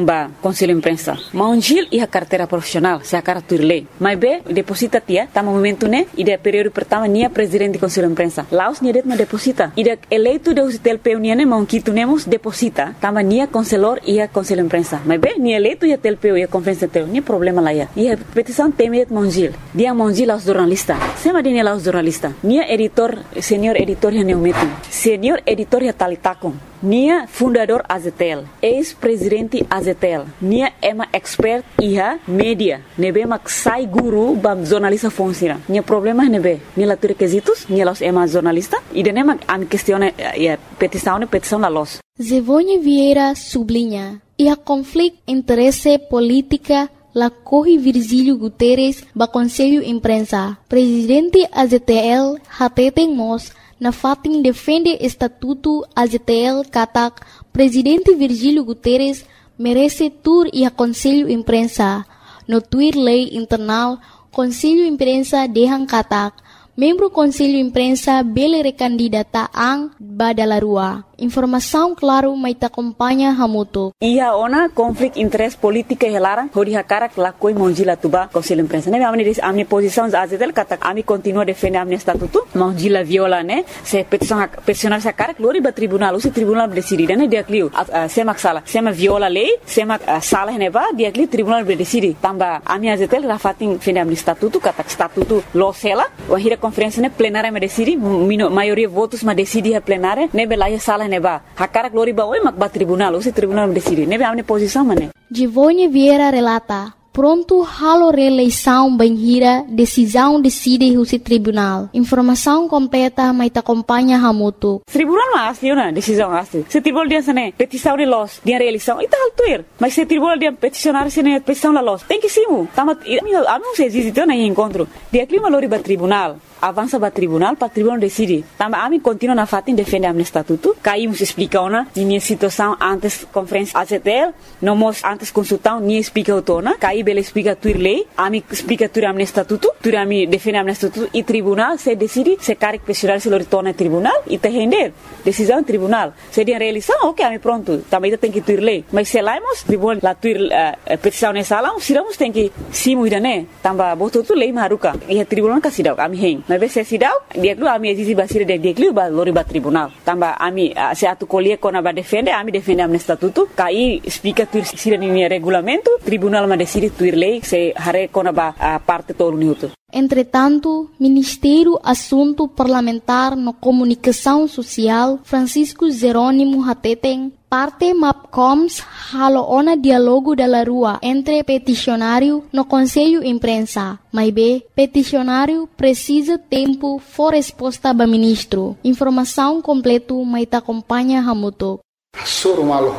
tamba conselho imprensa. Maungil e a carteira profissional, se a carteira lei. Mas bem, deposita tia, tama momento né, e de período pertama nia presidente do conselho imprensa. Laos nia det ma deposita. E de eleito de hotel PU né, maunquito nemos deposita, tama nia conselor e a conselho imprensa. Mas bem, nia eleito e a telpeu e a conferência teu, nia problema lá ia. E a petição tem maungil. Dia maungil aos jornalista. Sema de nia aos jornalista. Nia editor, senior editor ya neumetin. Senior editor ya talitakon. Nia fundador AZTL, ex-presidente AZTL. Nia ema expert iha media. Nebe mak sai guru bam jornalista funciona. Nia problema nebe. Nia latur requisitos, nia los ema jornalista. E de nema am questione petição la los. Zevonha Vieira sublinha. E a conflito interesse política la corre Virgílio Guterres ba Conselho Imprensa. Presidente AZTL Hateten Mos na fatin defende estatuto AZTL katak Presidente Virgílio Guterres merece tur e a Conselho Imprensa. No tuir lei internal Conselho Imprensa dehang katak membro Conselho Imprensa bele recandidata ang badalarua. Informação claro mai ta acompanha hamuto. Ia ona conflito interesse política helara hori hakara lakoi monjila tuba Conselho Imprensa. Ne amni posição AZTL katak ami continua defender amni estatuto. Monjila viola ne se peticionar sa cara glori ba tribunal, o tribunal decide ne dia clio. Semak sala, sema viola lei, sema sala ne ba dia clio tribunal decide. Tamba ami AZTL rafatin defender amni estatuto katak estatuto losela, o hira conferência ne plenária me decide, maioria votos ma decide a plenária, ne belaya sala neba hakara glori ba oi makba tribunal o tribunal decide nebe amne posição mané Givonha Vieira relata pronto halo reeleição banhira decisão decide o tribunal informação completa mai ta acompanha hamuto tribunal mas asli na decisão asli se tribunal dia sane petição de los dia reeleição ita altuir mas se tribunal dia peticionar sene petição la los tem que simu tamat amo se existe na encontro dia clima lori ba tribunal avança para tribunal decide. Também a mim continua na fatin defende a estatuto. Caímos explica ona minha situação antes conferência AZTL, nós antes consultão nem explica o tona. Caí bela explica tu lei, a mim explica tu a estatuto, tu a mim defende a estatuto e tribunal se decide se carga pessoal se lo retorna tribunal e te render decisão tribunal. Se dia reeleição, ok, a mim pronto. Também tem que tu lei, mas se laimos tribunal la tu petição nessa sala, siramos tem que simu idane. Também botou tu lei maruca e a tribunal casidau a mim mas bem se sidau dia lu ami exige basir de dia lu ba lori ba tribunal tamba ami se atu colher kona ba defende ami defende am estatuto kai explica tu sira ni regulamento tribunal ma decide tu lei se hare kona ba parte todo minuto. Entretanto, Ministério Assunto Parlamentar no Comunicação Social Francisco Jerônimo Hateten parte MAPCOMS haloona diálogo da rua entre peticionário no Conselho Imprensa. Mas bem, peticionário precisa tempo for resposta ba ministro. Informação completo mai ta acompanha hamuto. Sorumal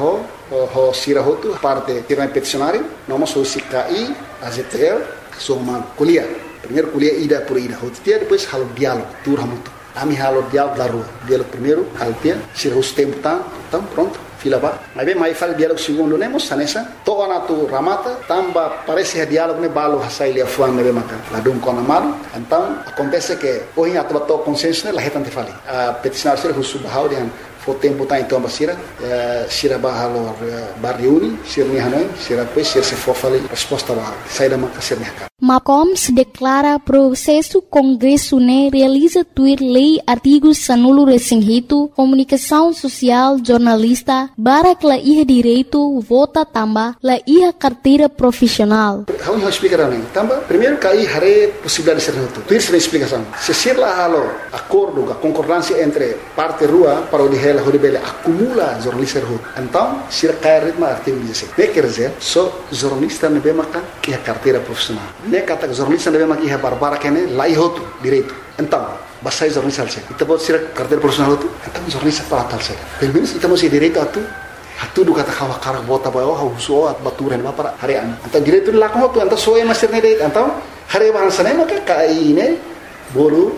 ho sirahotu parte tirna peticionário, nós o CKI, AZTL, sorumal kuliah. Primeiro kuliah ida por ida, depois halo diálogo, tur hamutu. Ami halo diálogo da rua. Diálogo primeiro, altia, sirahus tempo tam pronto. Fila ba. Mas bem, mais fala diálogo segundo, nemos sanessa. Toa na tu ramata, tamba parece diálogo ne balo hasai lia fuan ne maka. Ladum kona maru. Então, acontece que hoje a tua consenso ne la hetante fali. A peticionário sira husu bahau dian fo tempo tá então basira, sira bahalo barriuni, sira ni hanoi, sira depois sira se for fali resposta ba. Saída maka sira ne MAPCOMS declara processo Congresso ne realiza tuir lei artigos sanulo resinhito, comunicação social, jornalista, barak la iha direito, vota tamba, la iha carteira profissional. Vamos explicar também. Tamba, primeiro cair hare possibilidade de ser reto. Tuir se explicação. Se ser lá halo acordo, a concordância entre parte rua para o dihela horibele acumula jornalista reto. Então, se cair ritmo artigo 16. Ne quer dizer, só jornalista ne bemaka que a carteira profissional. Ne kata jornalista deve maki barbara kene lai hotu direito. Então, basai jornalista alse. Ita pode ser carteira profissional hotu. Então jornalista para alse. Pelo menos ita mesti direito atu do kata kawa karak bota bayo hauso at baturan ma para harian. Então direito la ko hotu anta soe master ne direito. Então hare bahasa ne maka kai ne bolu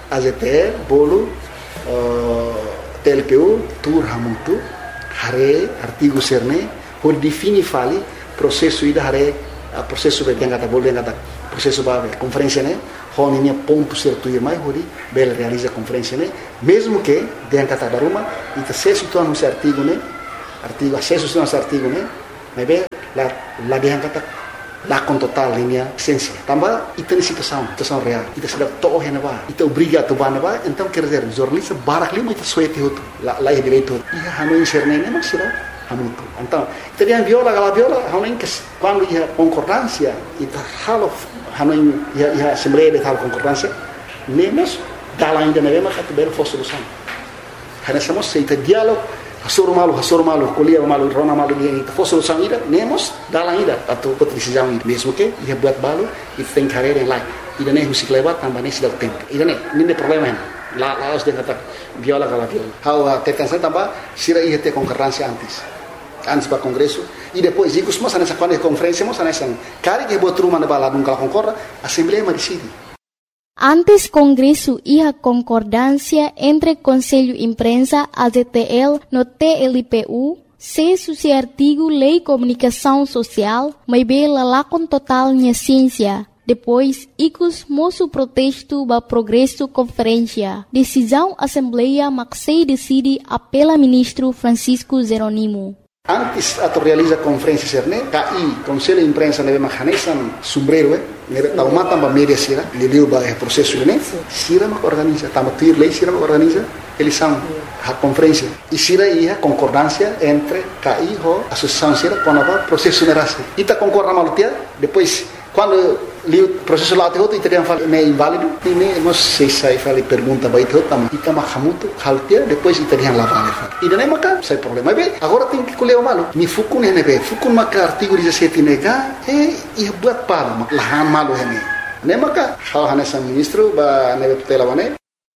AZTL bolu TLPU tur hamutu hare artigo serne por defini fali processo ida hare processo be yang kata boleh kata processo ba conferência né honinya ponto certo e mais hori bel realiza conferência né mesmo que yang kata daruma ita acesso to no artigo né artigo acesso to no artigo né mas be lá dia kata lakon total linha ciência. Tambah itu ni situação real. Kita sudah tahu henaba, kita obriga tu banaba, então quer dizer, jornalista barak lima itu suete hotu, lá direito. Ia hanu inserne nem maksira, hamutu. Então, kita dia viola, hanu ingkes quando ia concordância, ita halo hanu ia assembleia de tal concordância, nemos dalam ainda neva kata ber for solução. Hana samo seita diálogo Hasoro malu, kuliah malu, rona malu dia itu fosse solução ida, nemos dalam ida atau decisão ida. Mesmo que ia buat balu, itu tem carreira lain. Ida nem husi lewat tambah nem sudah tempo. Ida nem, ini problema hen. Laos dia kata viola kalau viola. How tetansa tambah sira ia ter concorrência antes para congresso e depois ikut semua nessa quando conferência semua nessa cari que botar rumah na bala nunca concorda, assembleia decide. Antes Congresso ia concordância entre Conselho Imprensa, AZTL, no TLPU, se suci artigo Lei Comunicação Social, mas bem lalakon total nya ciência. Depois, icus moço protesto ba progresso conferência. Decisão Assembleia Maxei decide apela ministro Francisco Jeronimo. Antes atau realiza conferência cerne, KI, Conselho Imprensa nebe mahanesan sombrero, nebe tauma tamba media sira, leleu ba processo ne, sira mak organiza, tamba tuir lei sira mak organiza, eleição a conferência. E sira ia concordância entre KI ho associação sira quando va processo nerase. Ita concorda malutia, depois quando li o processo lá tem outro e teriam falado é inválido, e nem não sei se aí pergunta vai ter outro, ita mahamuto haltia, depois teriam lá vale. E daí maca, sai problema. Bem, agora tem que colher o malo. Mi fukun nebe, fukun maca artigo 17 nega, e buat palo, lahan malo hene. Nem maca, hal hanesa ministro ba nebe tutela wane.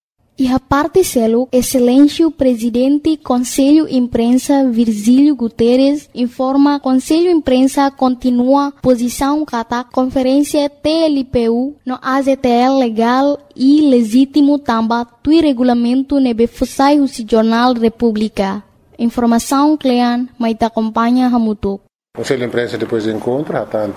E a parte selo, excelência presidente Conselho Imprensa Virgílio Guterres informa Conselho Imprensa continua posição kata conferência TLPU no AZTL legal e legítimo tamba tui regulamento nebe fusai husi Jornal República. Informação Clean, mas te acompanha Hamutuk. Conselho de Imprensa depois do encontro,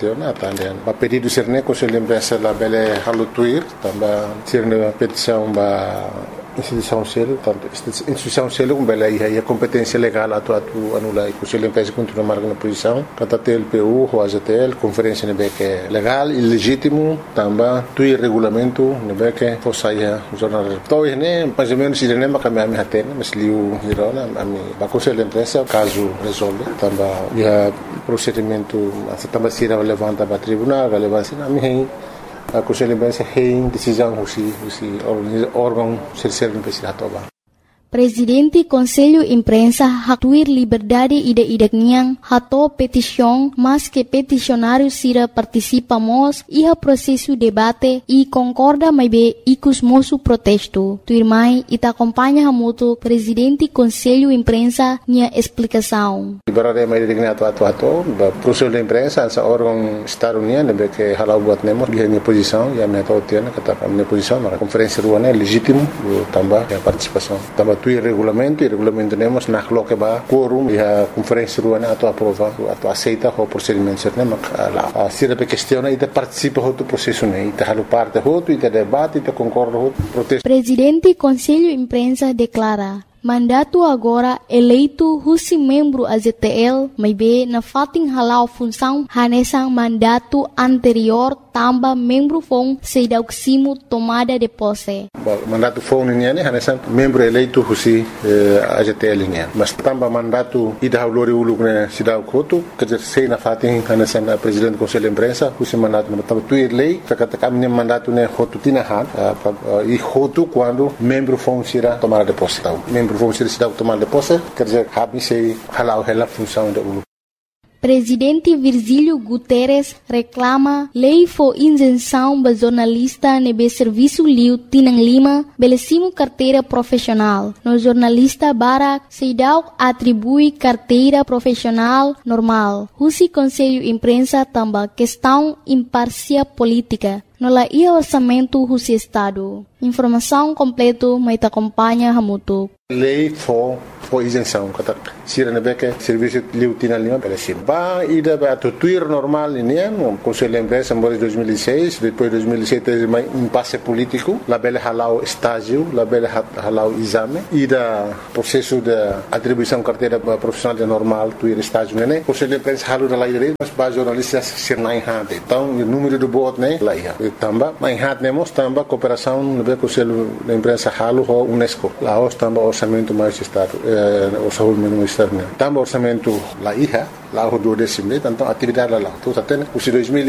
a pedido ser ne Conselho de Imprensa la bele halutuir, também ser ne petição ba instituição selo, tanto instituição selo com bele aí a competência legal atu anula e Conselho de Imprensa continua marcando a posição, kata TLPU, o AZTL, conferência nebe que é legal e legítimo, também tui regulamento nebe que fosse o jornal. Então né, mais ou menos ele nem macam a hatena, mas liu hirona a Conselho de Imprensa caso resolve, também procedimento também se levanta para tribunal, relevância na minha a Conselho de Imprensa tem decisão órgão ser precisa tomar. Presidente Conselho Imprensa hatuir liberdade ide niang hato petição, mas que peticionário sira participamos e a processo debate e concorda mais bem icus moço protesto. Tuirmai ita acompanha hamuto Presidente Conselho Imprensa nia explicação. Liberdade mais digna atu Conselho de Imprensa essa órgão Estado União nebe que halau buat nemo dia minha posição e a minha tautiana kata minha posição na conferência ruana é legítimo também a participação também e regulamento temos na que ba quorum e a conferência ruana atu aprova atu aceita o procedimento certo mas a sira pe questiona e participa do processo né e halu parte hoto e debate e concorda hoto protesto. Presidente Conselho Imprensa declara mandato agora eleito husi membro AZTL, mas bem na fating halau função hanesang mandato anterior tamba membro fong sedauksimo tomada de posse. Mandato fong niya hanesang membro eleito husi AZTL niya. Mas tamba mandato ida haulori uluk na sidaw koto kajer sei na fating hanesang presidente Conselho de Imprensa husi mandato na tamba tuir lei kakatakam niya mandato na hoto tinahan e hoto quando membro fong sira tomada de posse. Membro vão ser cidade tomar de posse, quer dizer, habem se halau a função da ULU. Presidente Virgílio Guterres reclama lei for isenção ba jornalista nebe serviço liu Tinang Lima belecimo carteira profissional. No jornalista Barak Seidau atribui carteira profissional normal. Husi Conselho Imprensa tamba questão imparcial política. No la ia orçamento husi Estado. Informação completo mas te acompanha Hamutuk. Lei for for isenção kata sira na beke serviço liutina lima pelasin ba ida ba tuir normal ini conselho empresa em 2006 depois 2006 teve um impasse político la bela halau estágio la bela halau exame ida processo de atribuição carteira profissional de normal tuir estágio né conselho empresa halu da laire mas ba jornalista sirnai hade então o número do bot né lá ia tamba mas hat nemos tamba cooperação no conselho da empresa halu ho UNESCO lá os tamba orçamento mais estado orçamento mais estado tamba orçamento lá ia lá o 12 então atividade lá tudo até o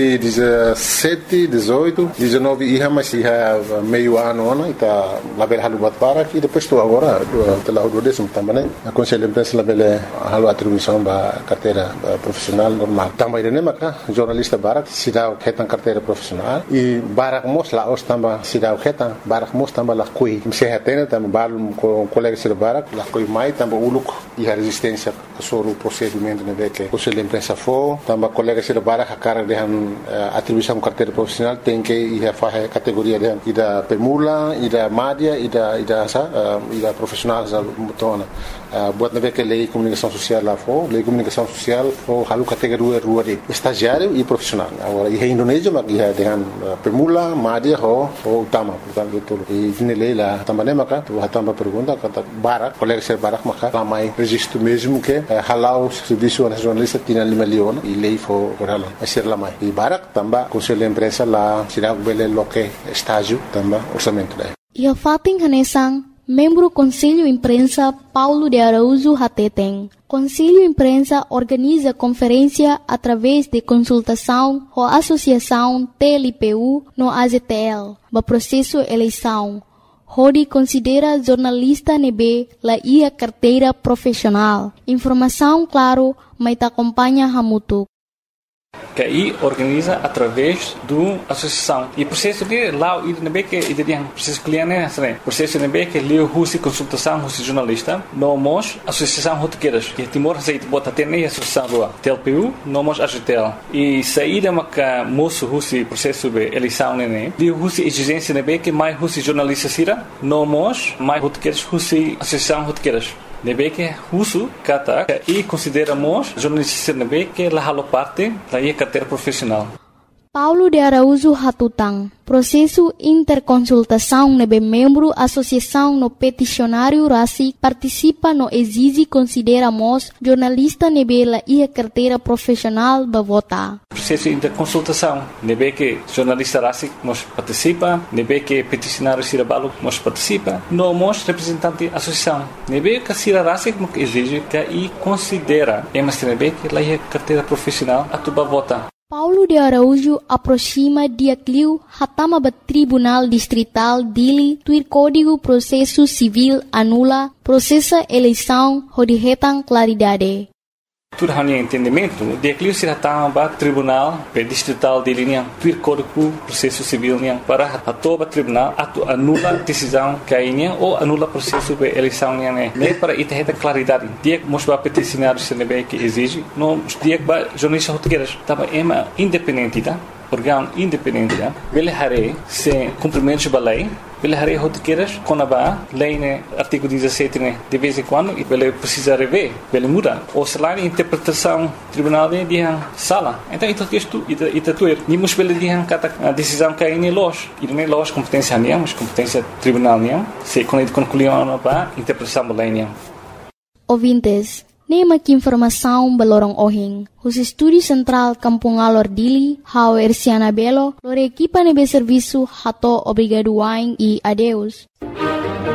2017 18 19 ia mas ia meio ano né tá lá bela halu bat para que depois estou agora lá o 12 também né a conselho empresa lá bela halu atribuição ba carteira profissional normal também né maka jornalista barak sidau ketan carteira profissional e barak mos lá os tamba sidau ketan barak mos tamba lá coi se hatena tamba balum com colega sir barak lá coi mai tamba uluk e a resistência sobre o procedimento né que o conselho empresa for tamba colega sir barak a cara de atribuição carteira profissional tem que ir a fazer categoria de ida permula ida madia ida profissional za mutona buat na que lei comunicação social lá for lei comunicação social for halu categoria rua de estagiário e profissional agora e Indonésia mas ia dengan permula madia ho utama portanto tudo e nele lá também maka tu hatamba pergunta kata barak colega ser barak maka ramai registro mesmo que halau serviço nacionalista tinha 5 milhões e lei for halau ser lamai e barak tamba conselho empresa lá sirag bele loke estágio tamba orçamento lá e fating hanesang membro Conselho Imprensa Paulo de Araújo Hateteng. Conselho Imprensa organiza conferência através de consultação com a Associação TLPU no AZTL, no processo eleição. Rodi considera jornalista nebe la ia carteira profissional. Informação claro, mas acompanha Hamutuk. Que aí organiza através do associação e processo de lá e também que ideia processo cliente né processo também que leu russo consultação russo jornalista nós associação rotequeiras que Timor aceita bota ter nem associação do TLPU nós AGTL e saída maca moço russo processo de eleição né leu russo exigência também que mais russo jornalista sira nós mais rotequeiras russo associação rotequeiras nebe que russo kata e consideramos jornalista nebe que la halo parte da carteira profissional. Paulo de Araújo Hatutang, processo interconsultação nebe membro associação no peticionário RACI participa no exige consideramos jornalista nebe la ia carteira profissional ba vota. Processo interconsultação nebe que jornalista RACI nos participa, nebe que peticionário Sirabalo nos participa, nós representante associação nebe que Sira RACI que exige que e considera mas nebe que la ia carteira profissional atuba vota. Paulo de Araújo aproxima dia cliu hatama ba Tribunal Distrital Dili tuir Código Processo Civil anula processa eleição hodihetang claridade. Tudo hanya entendimento dia cliu se hatama ba Tribunal Distrital Dili niang tuir Código Processo Civil niang para hatoba tribunal atu anula decisão kainya ou anula processo de eleição niang né para itaheta claridade dia mosba peticionário senebe que exige no dia ba jornalista rotequeiras tava ema independente tá órgão independente tá ele hare se cumprimentos da lei ele hare rotequeiras conaba lei né artigo 17 né de vez em quando e ele precisa rever ele muda ou se lá interpretação tribunal de dia sala então isto tuer ni mos ele dia kata decisão que aí los e nem los competência nem mas competência tribunal nem se quando concluiu para interpretação da lei nem ouvintes nema que informação balorong ohing. Os Estúdio Central Kampung Alor Dili, Hao Ersiana Belo, lor equipa nebe serviço hato obrigado wain e adeus.